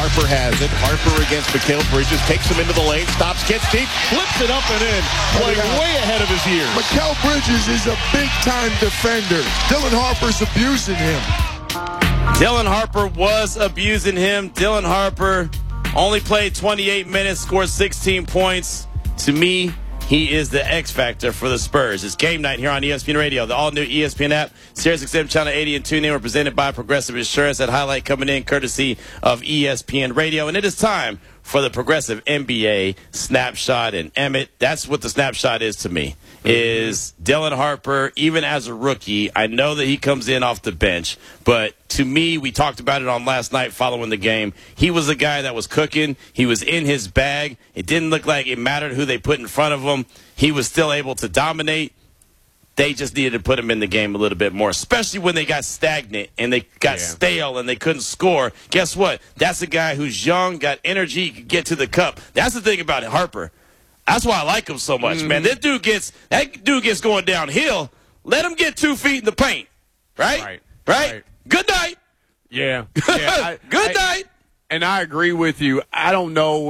Harper has it. Harper against Mikal Bridges, takes him into the lane, stops, gets deep, flips it up and in, playing way ahead of his years. Mikal Bridges is a big-time defender. Dylan Harper's abusing him. Dylan Harper was abusing him. Dylan Harper only played 28 minutes, scored 16 points. To me, he is the X factor for the Spurs. It's game night here on ESPN Radio. The all-new ESPN app, SiriusXM Channel 80 and TuneIn were presented by Progressive Insurance. That highlight coming in courtesy of ESPN Radio. And it is time for the Progressive NBA Snapshot. And Emmett, that's what the snapshot is to me, is Dylan Harper, even as a rookie. I know that he comes in off the bench, but to me, we talked about it on last night following the game. He was a guy that was cooking. He was in his bag. It didn't look like it mattered who they put in front of him. He was still able to dominate. They just needed to put him in the game a little bit more, especially when they got stagnant and they got stale and they couldn't score. Guess what? That's a guy who's young, got energy, can get to the cup. That's the thing about it, Harper. That's why I like him so much, man. That dude gets going downhill. Let him get 2 feet in the paint, right? Good night. Yeah. Good night. And I agree with you. I don't know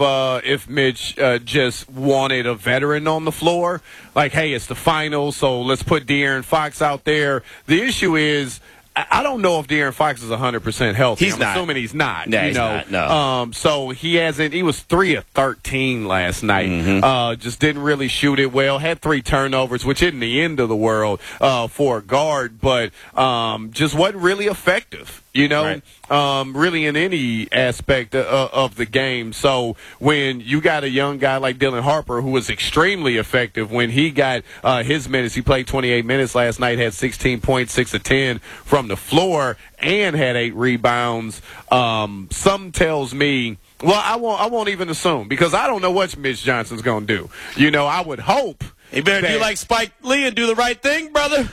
if Mitch just wanted a veteran on the floor. Like, hey, it's the finals, so let's put De'Aaron Fox out there. The issue is, I don't know if De'Aaron Fox is 100% healthy. I'm assuming he's not. Yeah, he's not, no. So he was 3 of 13 last night. Just didn't really shoot it well. Had 3 turnovers, which isn't the end of the world for a guard, but just wasn't really effective. Really in any aspect of the game. So when you got a young guy like Dylan Harper, who was extremely effective when he got his minutes, he played 28 minutes last night, had 16 points, 6 of 10 from the floor, and had 8 rebounds. Some tells me, well, I won't even assume, because I don't know what Mitch Johnson's going to do. I would hope. He better do like Spike Lee and do the right thing, brother.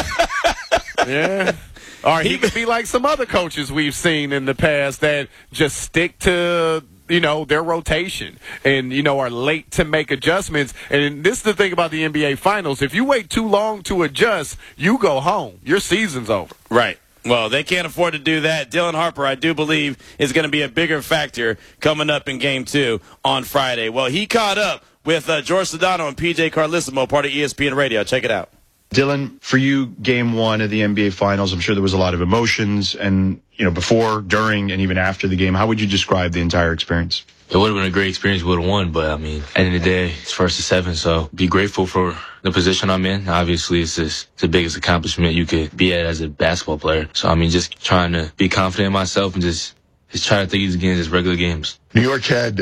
Yeah. Or he could be like some other coaches we've seen in the past that just stick to, their rotation and, are late to make adjustments. And this is the thing about the NBA Finals. If you wait too long to adjust, you go home. Your season's over. Right. Well, they can't afford to do that. Dylan Harper, I do believe, is going to be a bigger factor coming up in Game 2 on Friday. Well, he caught up with George Sedano and PJ Carlissimo, part of ESPN Radio. Check it out. Dylan, for you, Game 1 of the NBA Finals, I'm sure there was a lot of emotions, and before, during, and even after the game. How would you describe the entire experience? It would have been a great experience. We would have won, but at the end of the day, it's 1st to 7, so be grateful for the position I'm in. Obviously, it's the biggest accomplishment you could be at as a basketball player. So just trying to be confident in myself and just try to think of these games as regular games. New York had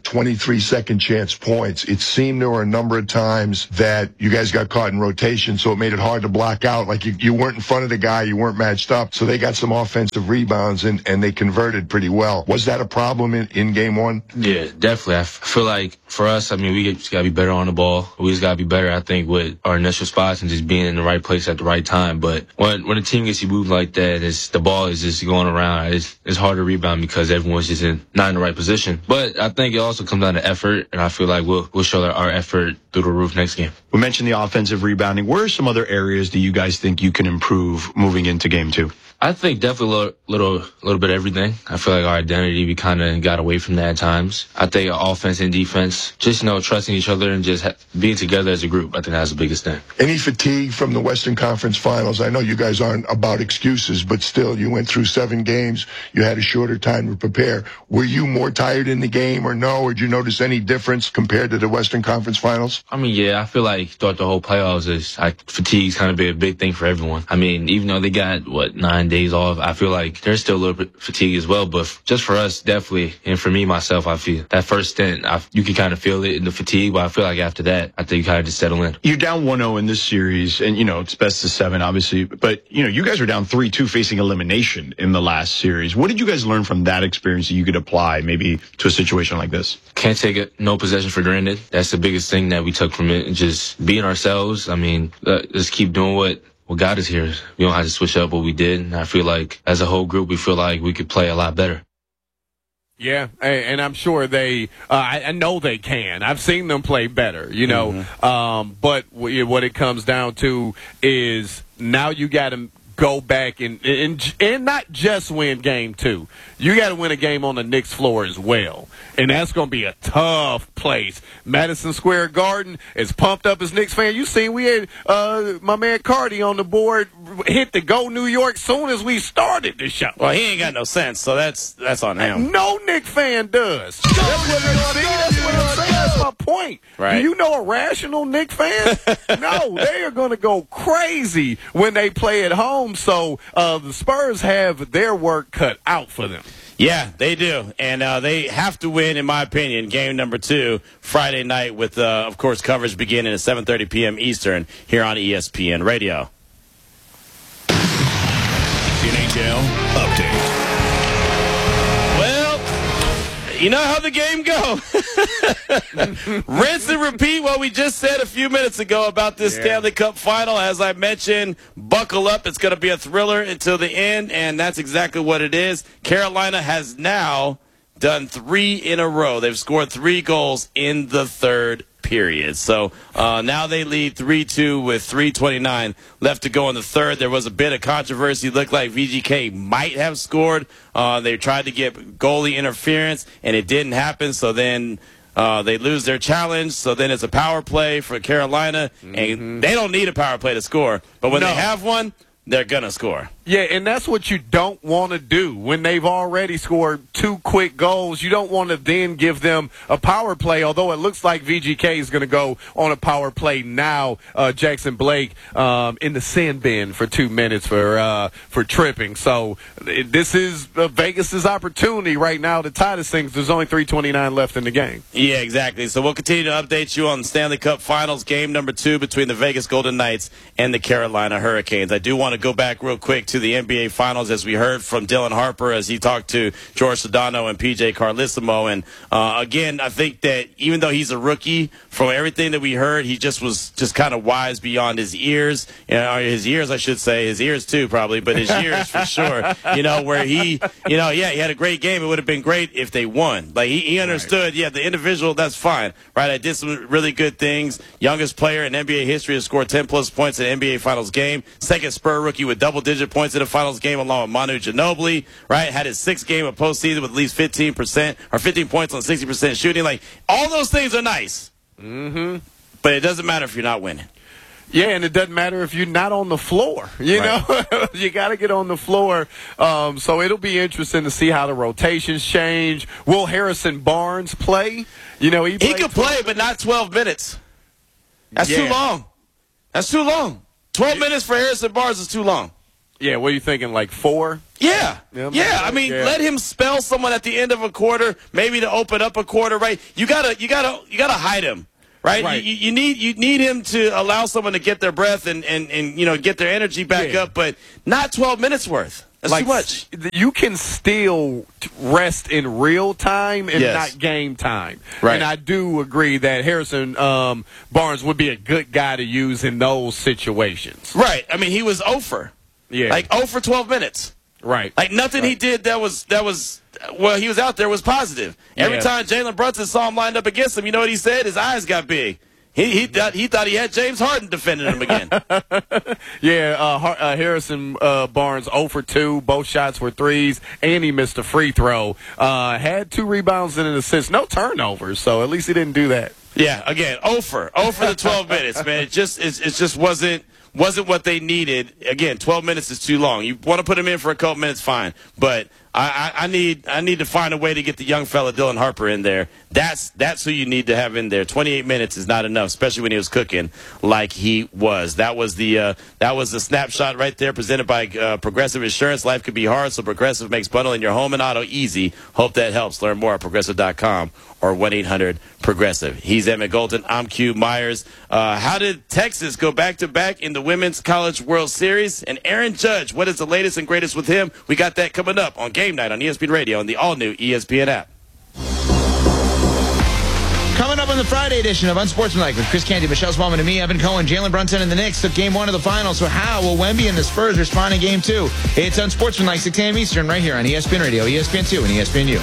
23 second chance points. It seemed there were a number of times that you guys got caught in rotation, so it made it hard to block out. Like you weren't in front of the guy, you weren't matched up. So they got some offensive rebounds and they converted pretty well. Was that a problem in Game 1? Yeah, definitely. I feel like for us, we just got to be better on the ball. We just got to be better, I think, with our initial spots and just being in the right place at the right time. But when a team gets you moved like that, the ball is just going around. It's hard to rebound because everyone's just not in the right position. But I think it also comes down to effort, and I feel like we'll show our effort through the roof next game. We mentioned the offensive rebounding. Where are some other areas that you guys think you can improve moving into Game 2? I think definitely a little bit of everything. I feel like our identity, we kind of got away from that at times. I think offense and defense, just, trusting each other and just being together as a group, I think that's the biggest thing. Any fatigue from the Western Conference Finals? I know you guys aren't about excuses, but still, you went through 7 games. You had a shorter time to prepare. Were you more tired in the game or no? Or did you notice any difference compared to the Western Conference Finals? Yeah, I feel like throughout the whole playoffs, fatigue's kind of been a big thing for everyone. Even though they got, 9 days off, I feel like there's still a little bit of fatigue as well. But just for us, definitely, and for me, myself, I feel that first stint, you can kind of feel it in the fatigue, but I feel like after that, I think you kind of just settle in. You're down 1-0 in this series, and, it's best of 7, obviously. But, you guys are down 3-2 facing elimination in the last series. What did you guys learn from that experience that you could apply maybe to a situation like this? Can't take no possession for granted. That's the biggest thing that we took from it, and just being ourselves. Just keep doing what got us here. We don't have to switch up what we did. And I feel like as a whole group, we feel like we could play a lot better. Yeah, and I'm sure I know they can. I've seen them play better, But what it comes down to is now you got to go back and not just win game 2. You got to win a game on the Knicks floor as well. And that's going to be a tough place. Madison Square Garden, as pumped up as Knicks fan, you seen we had my man Cardi on the board hit the Go New York soon as we started the show. Well, he ain't got no sense, so that's on him. No Knicks fan does. That's what I'm saying. That's my point. Right. Do you know a rational Knicks fan? No, they are going to go crazy when they play at home. So the Spurs have their work cut out for them. Yeah, they do. And they have to win, in my opinion, game number 2 Friday night with, of course, coverage beginning at 7:30 p.m. Eastern here on ESPN Radio. NHL update. Well, you know how the game goes. Rinse and repeat what we just said a few minutes ago about this Stanley Cup final. As I mentioned, buckle up. It's going to be a thriller until the end, and that's exactly what it is. Carolina has now done 3 in a row. They've scored 3 goals in the third period. So now they lead 3-2 with 3:29 left to go in the third. There was a bit of controversy. It looked like VGK might have scored. They tried to get goalie interference, and it didn't happen. So then they lose their challenge. So then it's a power play for Carolina, and they don't need a power play to score. But when they have one, they're going to score. Yeah, and that's what you don't want to do when they've already scored 2 quick goals. You don't want to then give them a power play, although it looks like VGK is going to go on a power play now. Jackson Blake in the sin bin for 2 minutes for tripping. So this is Vegas's opportunity right now to tie this thing. There's only 3:29 left in the game. Yeah, exactly. So we'll continue to update you on the Stanley Cup Finals, game number 2 between the Vegas Golden Knights and the Carolina Hurricanes. I do want to go back real quick to the NBA Finals, as we heard from Dylan Harper as he talked to George Sedano and PJ Carlissimo. And again, I think that even though he's a rookie, from everything that we heard, he was kind of wise beyond his ears. His ears, I should say. His ears, too, probably, but his ears for sure. Where he had a great game. It would have been great if they won. Like, he understood, the individual, that's fine, right? I did some really good things. Youngest player in NBA history to score 10-plus points in an NBA Finals game. Second Spur rookie with double-digit points in a Finals game along with Manu Ginobili, right? Had his 6th game of postseason with at least 15% or 15 points on 60% shooting. Like, all those things are nice. But it doesn't matter if you're not winning. Yeah, and it doesn't matter if you're not on the floor. You know, you got to get on the floor. So it'll be interesting to see how the rotations change. Will Harrison Barnes play? He could play, but not 12 minutes. That's too long. That's too long. 12 minutes for Harrison Barnes is too long. Yeah, what are you thinking, like 4? Yeah. I mean, let him spell someone at the end of a quarter, maybe to open up a quarter, right? You gotta hide him, right? You need him to allow someone to get their breath and get their energy back up, but not 12 minutes worth. That's too much. You can still rest in real time and not game time. Right. And I do agree that Harrison Barnes would be a good guy to use in those situations. Right. I mean, he was 0 for. Yeah. Like 0 for 12 minutes. Right. Like nothing he did that was he was out there was positive. Every time Jalen Brunson saw him lined up against him, you know what he said? His eyes got big. He thought he had James Harden defending him again. Harrison Barnes 0 for 2. Both shots were threes, and he missed a free throw. Had 2 rebounds and an assist. No turnovers, so at least he didn't do that. Yeah, again, 0 for the 12 minutes, man. It just wasn't what they needed. Again, 12 minutes is too long. You want to put him in for a couple minutes, fine. But I need to find a way to get the young fella Dylan Harper in there. That's who you need to have in there. 28 minutes is not enough, especially when he was cooking like he was. That was the snapshot right there presented by Progressive Insurance. Life could be hard, so Progressive makes bundling your home and auto easy. Hope that helps. Learn more at Progressive.com or 1-800-PROGRESSIVE. He's Emmett Golden. I'm Q Myers. How did Texas go back-to-back in the Women's College World Series? And Aaron Judge, what is the latest and greatest with him? We got that coming up on Game Night on ESPN Radio and the all-new ESPN app. Coming up on the Friday edition of Unsportsmanlike with Chris Canty, Michelle Smallman, and me, Evan Cohen. Jalen Brunson and the Knicks took Game 1 of the finals. So how will Wemby and the Spurs respond in Game 2? It's Unsportsmanlike, 6 a.m. Eastern, right here on ESPN Radio, ESPN 2, and ESPNU.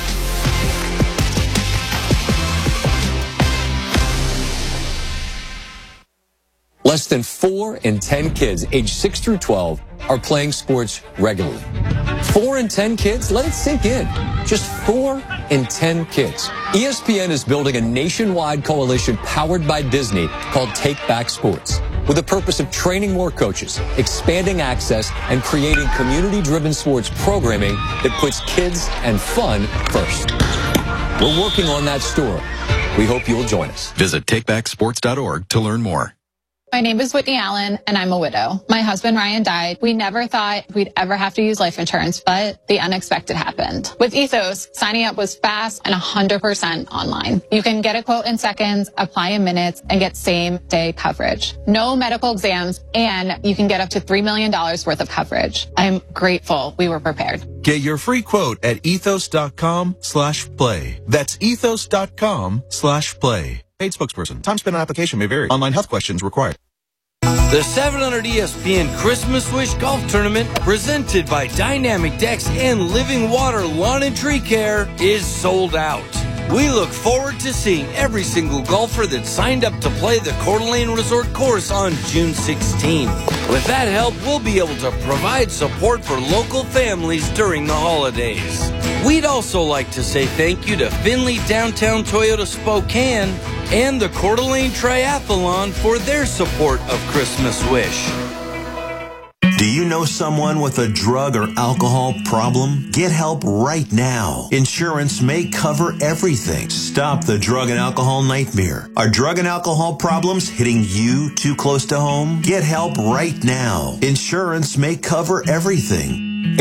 Less than 4 in 10 kids aged 6 through 12 are playing sports regularly. 4 in 10 kids, let it sink in. Just 4 in 10 kids. ESPN is building a nationwide coalition powered by Disney called Take Back Sports, with the purpose of training more coaches, expanding access, and creating community-driven sports programming that puts kids and fun first. We're working on that story. We hope you'll join us. Visit takebacksports.org to learn more. My name is Whitney Allen, and I'm a widow. My husband, Ryan, died. We never thought we'd ever have to use life insurance, but the unexpected happened. With Ethos, signing up was fast and 100% online. You can get a quote in seconds, apply in minutes, and get same-day coverage. No medical exams, and you can get up to $3 million worth of coverage. I'm grateful we were prepared. Get your free quote at ethos.com/play. That's ethos.com/play. Paid spokesperson. Time spent on application may vary. Online health questions required. The 700 ESPN Christmas Wish Golf Tournament, presented by Dynamic Decks and Living Water Lawn and Tree Care, is sold out. We look forward to seeing every single golfer that signed up to play the Coeur d'Alene Resort course on June 16th. With that help, we'll be able to provide support for local families during the holidays. We'd also like to say thank you to Findlay Downtown Toyota Spokane and the Coeur d'Alene Triathlon for their support of Christmas Wish. Do you know someone with a drug or alcohol problem? Get help right now. Insurance may cover everything. Stop the drug and alcohol nightmare. Are drug and alcohol problems hitting you too close to home? Get help right now. Insurance may cover everything.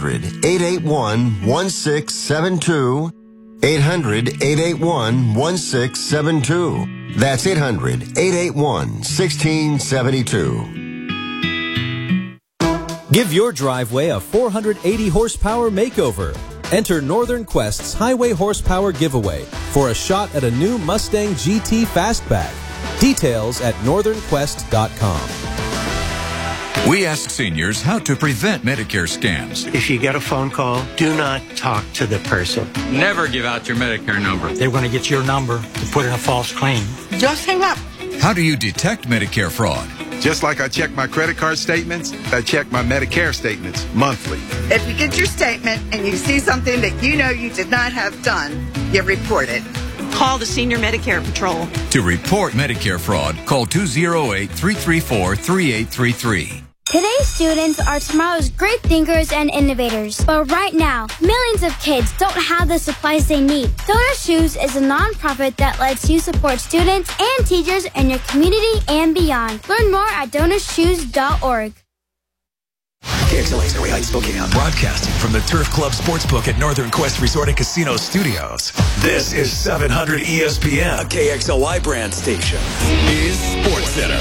800-881-1672. 800-881-1672. That's 800-881-1672. Give your driveway a 480 horsepower makeover. Enter Northern Quest's Highway Horsepower Giveaway for a shot at a new Mustang GT Fastback. Details at northernquest.com. We ask seniors how to prevent Medicare scams. If you get a phone call, do not talk to the person. Never give out your Medicare number. They're going to get your number to put in a false claim. Just hang up. How do you detect Medicare fraud? Just like I check my credit card statements, I check my Medicare statements monthly. If you get your statement and you see something that you know you did not have done, you report it. Call the Senior Medicare Patrol. To report Medicare fraud, call 208-334-3833. Today's students are tomorrow's great thinkers and innovators. But right now, millions of kids don't have the supplies they need. Donor Shoes is a nonprofit that lets you support students and teachers in your community and beyond. Learn more at DonorsShoes.org. KXLA's Norway Heights, Spokane, broadcasting from the Turf Club Sportsbook at Northern Quest Resort and Casino Studios. This is 700 ESPN, a KXLY brand station. Is Sports Center.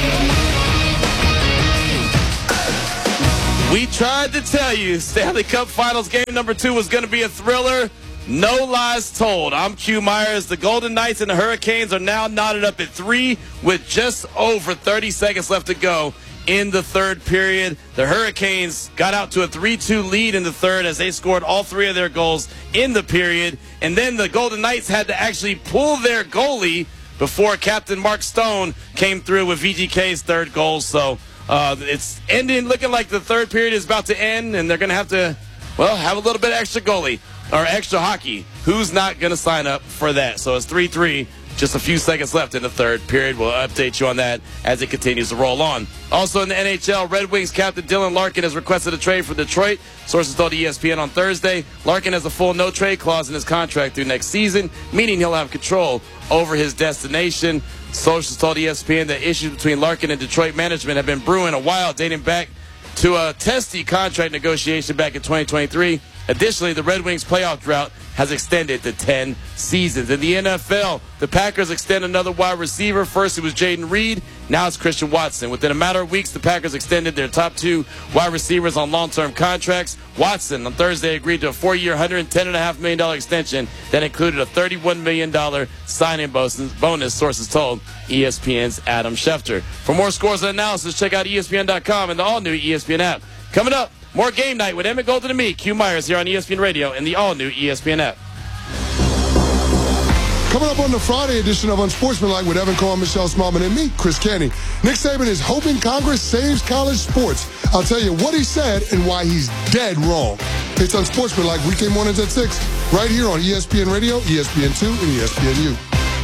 We tried to tell you Stanley Cup Finals game number 2 was going to be a thriller. No lies told. I'm Q Myers. The Golden Knights and the Hurricanes are now knotted up at 3 with just over 30 seconds left to go in the third period. The Hurricanes got out to a 3-2 lead in the third as they scored all 3 of their goals in the period. And then the Golden Knights had to actually pull their goalie before Captain Mark Stone came through with VGK's third goal. So it's ending, looking like the third period is about to end, and they're going to have to, well, have a little bit of extra goalie or extra hockey. Who's not going to sign up for that? So it's 3-3, just a few seconds left in the third period. We'll update you on that as it continues to roll on. Also in the NHL, Red Wings captain Dylan Larkin has requested a trade for Detroit. Sources told ESPN on Thursday. Larkin has a full no-trade clause in his contract through next season, meaning he'll have control over his destination. Sources told ESPN that issues between Larkin and Detroit management have been brewing a while, dating back to a testy contract negotiation back in 2023. Additionally, the Red Wings playoff drought has extended to 10 seasons. In the NFL, the Packers extend another wide receiver. First, it was Jaden Reed. Now it's Christian Watson. Within a matter of weeks, the Packers extended their top 2 wide receivers on long-term contracts. Watson, on Thursday, agreed to a 4-year, $110.5 million extension that included a $31 million signing bonus, sources told ESPN's Adam Schefter. For more scores and analysis, check out ESPN.com and the all-new ESPN app. Coming up, more Game Night with Emmett Golden and me, Q Myers, here on ESPN Radio and the all-new ESPN app. Coming up on the Friday edition of Unsportsmanlike with Evan Cohen, Michelle Smallman, and me, Chris Canty. Nick Saban is hoping Congress saves college sports. I'll tell you what he said and why he's dead wrong. It's Unsportsmanlike weekday mornings at 6, right here on ESPN Radio, ESPN2, and ESPNU.